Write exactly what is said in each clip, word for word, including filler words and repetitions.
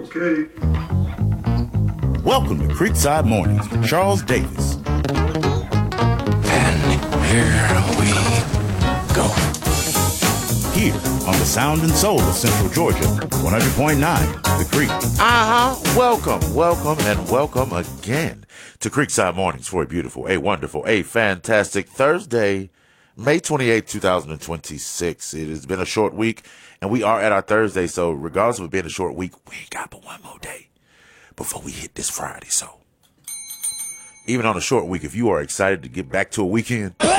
Okay. Welcome to Creekside Mornings with Charles Davis. And here we go. Here on the sound and soul of Central Georgia, one hundred point nine, The Creek. Uh-huh. Welcome, welcome, and welcome again to Creekside Mornings for a beautiful, a wonderful, a fantastic Thursday, May twenty-eighth, twenty twenty-six. It has been a short week, and we are at our Thursday, so regardless of it being a short week, we ain't got but one more day before we hit this Friday. So even on a short week, if you are excited to get back to a weekend, because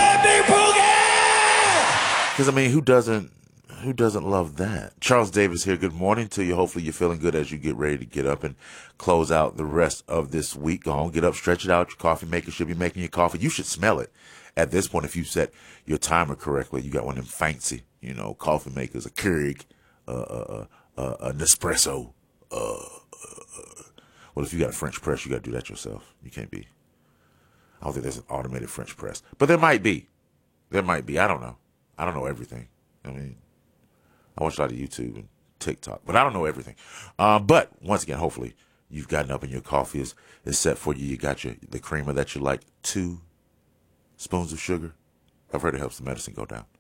I mean, who doesn't who doesn't love that? Charles Davis here. Good morning to you. Hopefully you're feeling good as you get ready to get up and close out the rest of this week. Go on, get up, stretch it out. Your coffee maker should be making your coffee. You should smell it at this point if you set your timer correctly. You got one of them fancy, you know, coffee makers, a Keurig, uh, uh, uh, uh, a Nespresso. Uh, uh, well, if you got a French press, you got to do that yourself. You can't be. I don't think there's an automated French press, but there might be. There might be. I don't know. I don't know everything. I mean, I watch a lot of YouTube and TikTok, but I don't know everything. Um, but once again, hopefully you've gotten up and your coffee is, is set for you. You got your the creamer that you like, two spoons of sugar. I've heard it helps the medicine go down.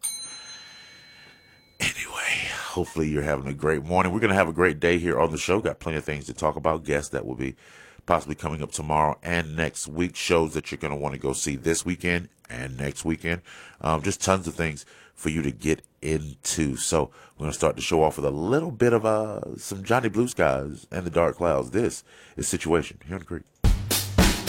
Anyway, hopefully you're having a great morning. We're going to have a great day here on the show. Got plenty of things to talk about. Guests that will be possibly coming up tomorrow and next week. Shows that you're going to want to go see this weekend and next weekend. Um, just tons of things for you to get into. So we're going to start the show off with a little bit of uh, some Johnny Blue Skies and the Dark Clouds. This is Situation here in the Creek.